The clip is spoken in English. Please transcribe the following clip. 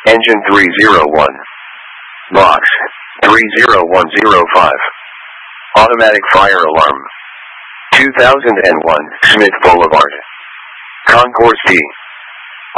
Engine 301. Box 30105. Automatic fire alarm. 2001 Smith Boulevard. Concourse D.